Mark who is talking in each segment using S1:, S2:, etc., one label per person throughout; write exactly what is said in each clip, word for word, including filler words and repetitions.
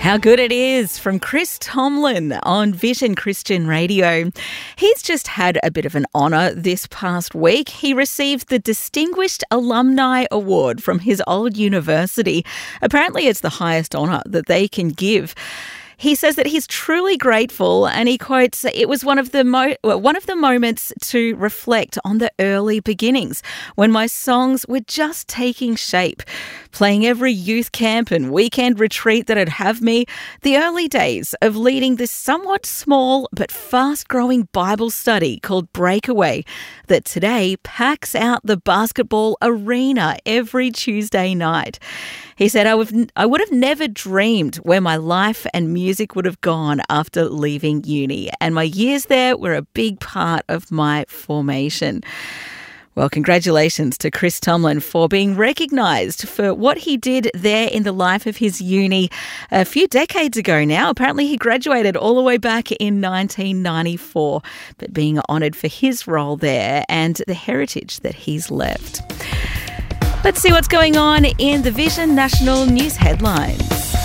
S1: How good it is from Chris Tomlin on Vision Christian Radio. He's just had a bit of an honour this past week. He received the Distinguished Alumni Award from his old university. Apparently it's the highest honour that they can give. He says that he's truly grateful, and he quotes, "It was one of the mo- well, one of the moments to reflect on the early beginnings when my songs were just taking shape, playing every youth camp and weekend retreat that'd have me, the early days of leading this somewhat small but fast-growing Bible study called Breakaway that today packs out the basketball arena every Tuesday night." He said, I, would, I would have never dreamed where my life and music would have gone after leaving uni, and my years there were a big part of my formation. Well, congratulations to Chris Tomlin for being recognised for what he did there in the life of his uni a few decades ago now. Apparently he graduated all the way back in nineteen ninety-four, but being honoured for his role there and the heritage that he's left. Let's see what's going on in the Vision National News headlines.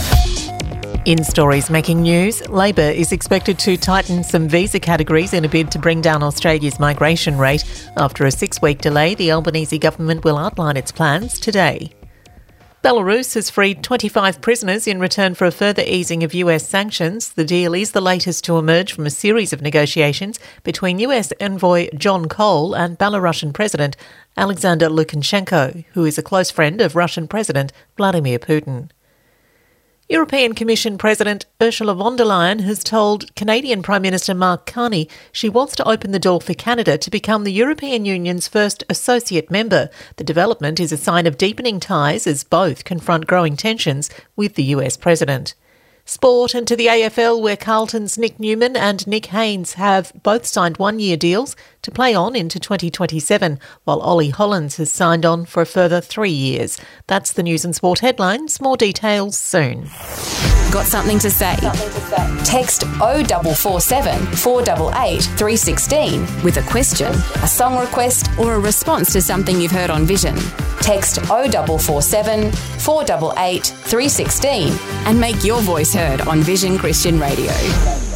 S2: In stories making news, Labor is expected to tighten some visa categories in a bid to bring down Australia's migration rate. After a six-week delay, the Albanese government will outline its plans today. Belarus has freed twenty-five prisoners in return for a further easing of U S sanctions. The deal is the latest to emerge from a series of negotiations between U S envoy John Cole and Belarusian President Alexander Lukashenko, who is a close friend of Russian President Vladimir Putin. European Commission President Ursula von der Leyen has told Canadian Prime Minister Mark Carney she wants to open the door for Canada to become the European Union's first associate member. The development is a sign of deepening ties as both confront growing tensions with the U S president. Sport, and to the A F L, where Carlton's Nick Newman and Nick Haynes have both signed one-year deals to play on into twenty twenty-seven, while Ollie Hollins has signed on for a further three years. That's the news and sport headlines. More details soon.
S3: Got something to say? Something to say. Text oh four four seven, four eight eight, three one six with a question, a song request, or a response to something you've heard on Vision. Text oh four four seven, four eight eight, three one six and make your voice heard on Vision Christian Radio.